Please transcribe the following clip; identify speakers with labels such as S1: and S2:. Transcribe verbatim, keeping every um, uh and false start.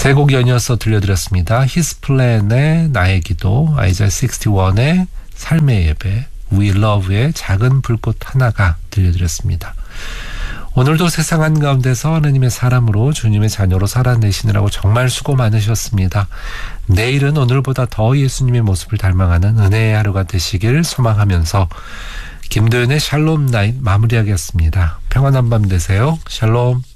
S1: 세 곡 연이어서 들려드렸습니다. 히스플랜의 나의 기도, 아이자 육십일의 삶의 예배, We Love의 작은 불꽃 하나가 들려드렸습니다. 오늘도 세상 한가운데서 하느님의 사람으로 주님의 자녀로 살아내시느라고 정말 수고 많으셨습니다. 내일은 오늘보다 더 예수님의 모습을 닮아가는 은혜의 하루가 되시길 소망하면서 김도연의 샬롬 나잇 마무리하겠습니다. 평안한 밤 되세요. 샬롬.